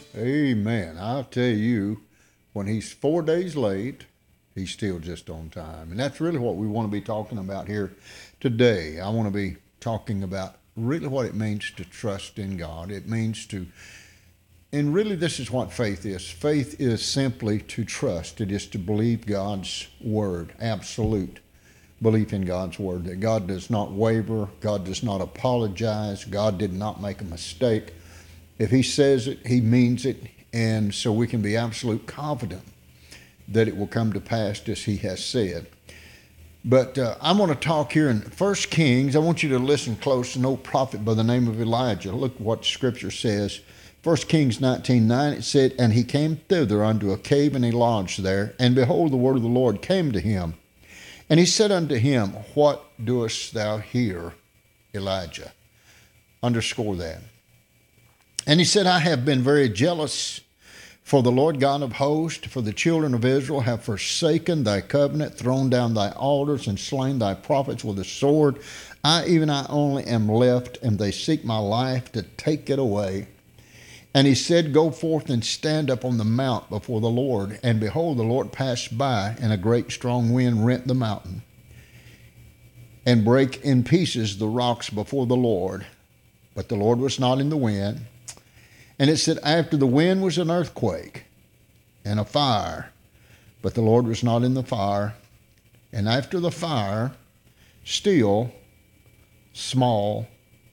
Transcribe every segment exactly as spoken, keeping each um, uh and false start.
Amen. I'll tell you, when he's four days late, he's still just on time. And that's really what we want to be talking about here today. I want to be talking about really what it means to trust in God. It means to, and really this is what faith is. Faith is simply to trust. It is to believe God's word, absolute belief in God's word, that God does not waver, God does not apologize, God did not make a mistake. If he says it, he means it, and so we can be absolute confident that it will come to pass as he has said. But uh, I'm going to talk here in First Kings. I want you to listen close to an old prophet by the name of Elijah. Look what Scripture says. First Kings nineteen nine, it said, "And he came thither unto a cave, and he lodged there. And behold, the word of the Lord came to him. And he said unto him, What doest thou here, Elijah?" Underscore that. And he said, "I have been very jealous for the Lord God of hosts, for the children of Israel have forsaken thy covenant, thrown down thy altars, and slain thy prophets with the sword. I, even I only, am left, and they seek my life to take it away." And he said, "Go forth and stand up on the mount before the Lord." And behold, the Lord passed by, and a great strong wind rent the mountain, and brake in pieces the rocks before the Lord. But the Lord was not in the wind. And it said, after the wind was an earthquake and a fire, but the Lord was not in the fire. And after the fire, still small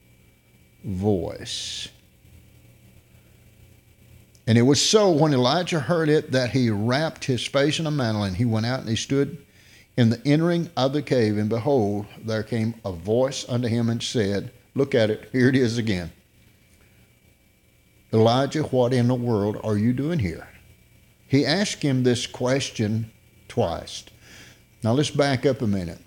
voice. And it was so, when Elijah heard it, that he wrapped his face in a mantle, and he went out and he stood in the entering of the cave. And behold, there came a voice unto him and said, look at it, here it is again. "Elijah, what in the world are you doing here?" He asked him this question twice. Now let's back up a minute.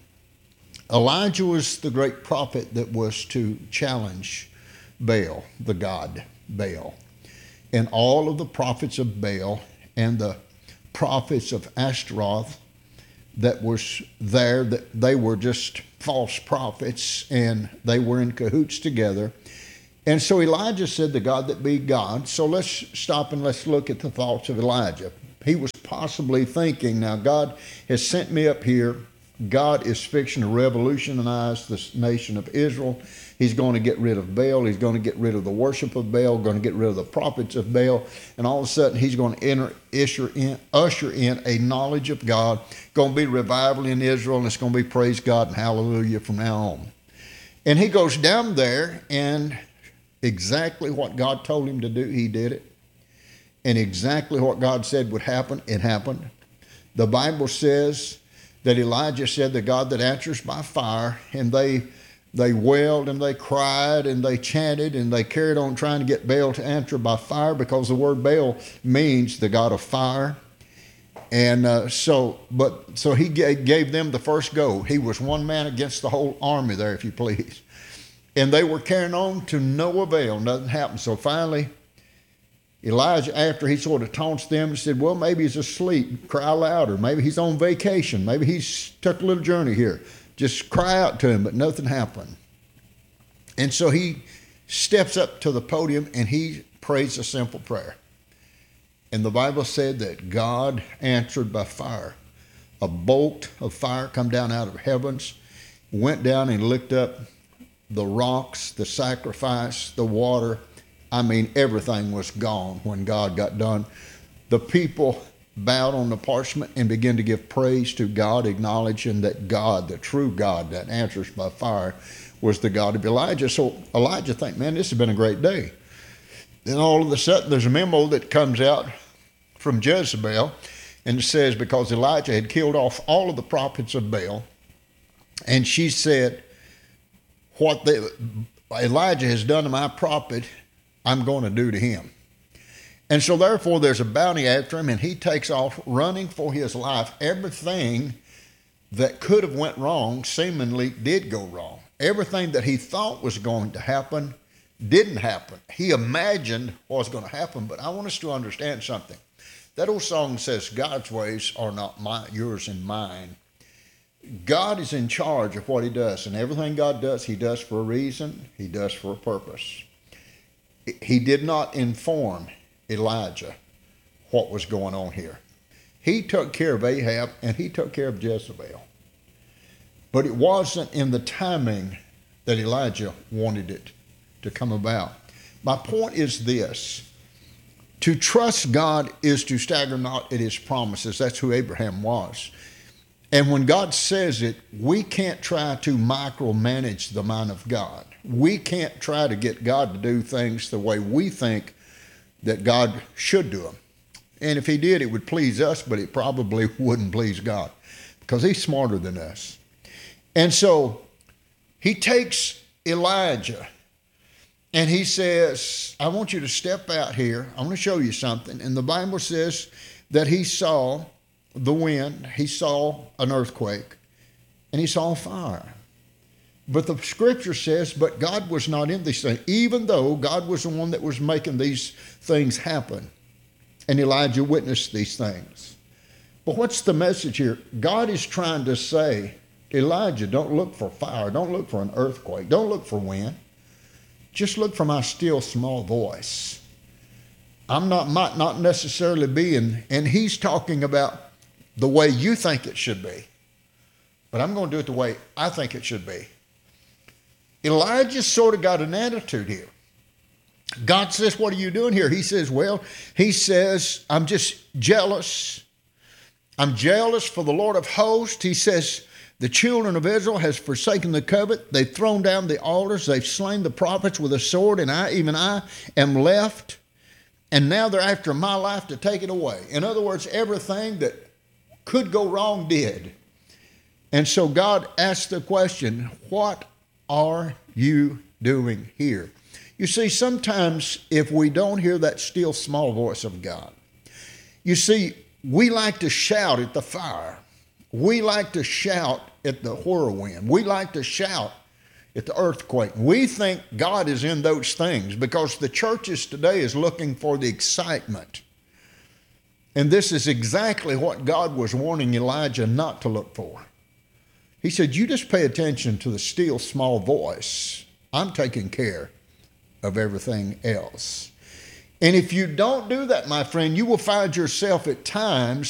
Elijah was the great prophet that was to challenge Baal, the god Baal. And all of the prophets of Baal and the prophets of Ashtaroth that was there, that they were just false prophets, and they were in cahoots together. And so Elijah said, "The God that be God." So let's stop and let's look at the thoughts of Elijah. He was possibly thinking, now God has sent me up here. God is fixing to revolutionize this nation of Israel. He's going to get rid of Baal. He's going to get rid of the worship of Baal, going to get rid of the prophets of Baal. And all of a sudden, he's going to enter, usher in, usher in a knowledge of God. Going to be revival in Israel, and it's going to be praise God and hallelujah from now on. And he goes down there, and exactly what God told him to do, he did it. And exactly what God said would happen, it happened. The Bible says that Elijah said, "The God that answers by fire," and they they wailed and they cried and they chanted and they carried on trying to get Baal to answer by fire, because the word Baal means the God of fire. And uh, so, but so he gave, gave them the first go. He was one man against the whole army there, if you please. And they were carrying on to no avail. Nothing happened. So finally, Elijah, after he sort of taunts them, said, well, maybe he's asleep. Cry louder. Maybe he's on vacation. Maybe he's took a little journey here. Just cry out to him, but nothing happened. And so he steps up to the podium and he prays a simple prayer. And the Bible said that God answered by fire. A bolt of fire come down out of heavens, went down and licked up the rocks, the sacrifice, the water. I mean, everything was gone when God got done. The people bowed on the parchment and began to give praise to God, acknowledging that God, the true God that answers by fire, was the God of Elijah. So Elijah think, man, this has been a great day. Then all of a sudden there's a memo that comes out from Jezebel, and it says, because Elijah had killed off all of the prophets of Baal, and she said, what the, Elijah has done to my prophet, I'm going to do to him. And so therefore there's a bounty after him, and he takes off running for his life. Everything that could have went wrong seemingly did go wrong. Everything that he thought was going to happen didn't happen. He imagined what was going to happen, but I want us to understand something. That old song says, God's ways are not my, yours and mine. God is in charge of what he does, and everything God does, he does for a reason, he does for a purpose. He did not inform Elijah what was going on here. He took care of Ahab and he took care of Jezebel. But it wasn't in the timing that Elijah wanted it to come about. My point is this. To trust God is to stagger not at his promises. That's who Abraham was. And when God says it, we can't try to micromanage the mind of God. We can't try to get God to do things the way we think that God should do them. And if he did, it would please us, but it probably wouldn't please God because he's smarter than us. And so he takes Elijah and he says, I want you to step out here. I want to show you something. And the Bible says that he saw the wind, he saw an earthquake, and he saw fire. But the scripture says, but God was not in these things, even though God was the one that was making these things happen. And Elijah witnessed these things. But what's the message here? God is trying to say, Elijah, don't look for fire. Don't look for an earthquake. Don't look for wind. Just look for my still small voice. I'm not, might not necessarily be in, and he's talking about the way you think it should be. But I'm going to do it the way I think it should be. Elijah sort of got an attitude here. God says, what are you doing here? He says, well, he says, I'm just jealous. I'm jealous for the Lord of hosts. He says, the children of Israel has forsaken the covenant. They've thrown down the altars. They've slain the prophets with a sword, and I, even I, am left. And now they're after my life to take it away. In other words, everything that could go wrong did. And so God asked the question, what are you doing here? You see, sometimes if we don't hear that still small voice of God, you see, we like to shout at the fire. We like to shout at the whirlwind. We like to shout at the earthquake. We think God is in those things because the churches today is looking for the excitement. And this is exactly what God was warning Elijah not to look for. He said, you just pay attention to the still small voice. I'm taking care of everything else. And if you don't do that, my friend, you will find yourself at times